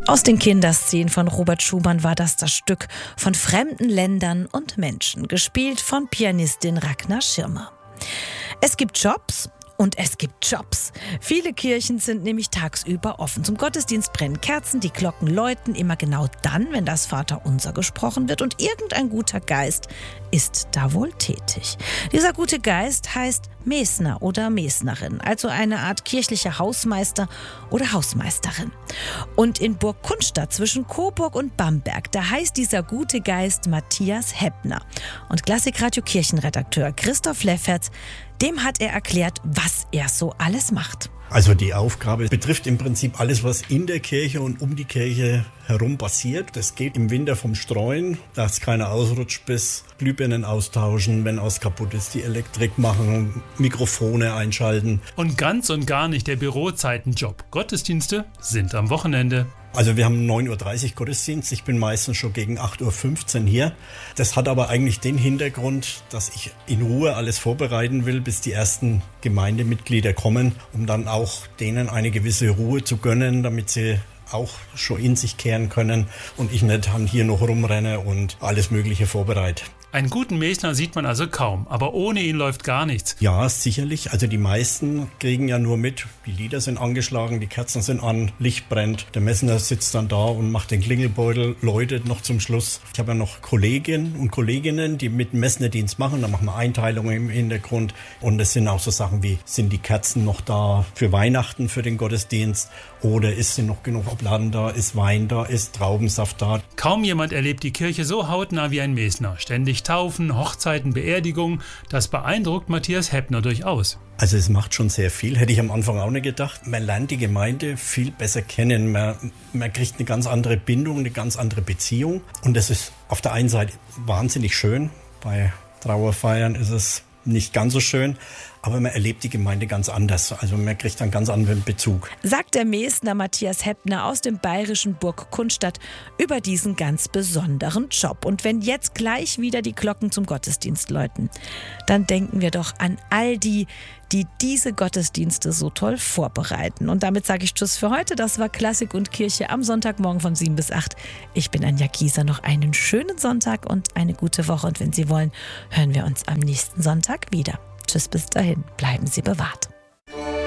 Aus den Kinderszenen von Robert Schumann war das Stück von fremden Ländern und Menschen, gespielt von Pianistin Ragnar Schirmer. Es gibt Jobs und es gibt Jobs. Viele Kirchen sind nämlich tagsüber offen. Zum Gottesdienst brennen Kerzen, die Glocken läuten immer genau dann, wenn das Vaterunser gesprochen wird, und irgendein guter Geist ist da wohl tätig. Dieser gute Geist heißt Mesner oder Mesnerin, also eine Art kirchlicher Hausmeister oder Hausmeisterin. Und in Burg Kunstadt zwischen Coburg und Bamberg, da heißt dieser gute Geist Matthias Heppner. Und Klassikradio Kirchenredakteur Christoph Lefferts, dem hat er erklärt, was er so alles macht. Also die Aufgabe betrifft im Prinzip alles, was in der Kirche und um die Kirche herum passiert. Das geht im Winter vom Streuen, dass keiner ausrutscht, bis Glühbirnen austauschen, wenn was kaputt ist, die Elektrik machen, Mikrofone einschalten. Und ganz und gar nicht der Bürozeitenjob. Gottesdienste sind am Wochenende. Also wir haben 9.30 Uhr Gottesdienst. Ich bin meistens schon gegen 8.15 Uhr hier. Das hat aber eigentlich den Hintergrund, dass ich in Ruhe alles vorbereiten will, bis die ersten Gemeindemitglieder kommen, um dann auch denen eine gewisse Ruhe zu gönnen, damit sie auch schon in sich kehren können und ich nicht hier noch rumrenne und alles Mögliche vorbereite. Einen guten Mesner sieht man also kaum, aber ohne ihn läuft gar nichts. Ja, sicherlich. Also die meisten kriegen ja nur mit, die Lieder sind angeschlagen, die Kerzen sind an, Licht brennt. Der Messner sitzt dann da und macht den Klingelbeutel, läutet noch zum Schluss. Ich habe ja noch Kolleginnen und Kolleginnen, die mit dem Messnerdienst machen. Da machen wir Einteilungen im Hintergrund. Und es sind auch so Sachen wie, sind die Kerzen noch da für Weihnachten, für den Gottesdienst? Oder ist noch genug Obladen da, ist Wein da, ist Traubensaft da? Kaum jemand erlebt die Kirche so hautnah wie ein Mesner. Ständig Taufen, Hochzeiten, Beerdigungen. Das beeindruckt Matthias Heppner durchaus. Also es macht schon sehr viel, hätte ich am Anfang auch nicht gedacht. Man lernt die Gemeinde viel besser kennen. Man kriegt eine ganz andere Bindung, eine ganz andere Beziehung. Und das ist auf der einen Seite wahnsinnig schön. Bei Trauerfeiern ist es nicht ganz so schön, aber man erlebt die Gemeinde ganz anders. Also man kriegt einen ganz anderen Bezug. Sagt der Mesner Matthias Heppner aus dem bayerischen Burg Kunstadt über diesen ganz besonderen Job. Und wenn jetzt gleich wieder die Glocken zum Gottesdienst läuten, dann denken wir doch an all die diese Gottesdienste so toll vorbereiten. Und damit sage ich Tschüss für heute. Das war Klassik und Kirche am Sonntagmorgen von 7 bis 8. Ich bin Anja Kieser. Noch einen schönen Sonntag und eine gute Woche. Und wenn Sie wollen, hören wir uns am nächsten Sonntag wieder. Tschüss, bis dahin. Bleiben Sie bewahrt.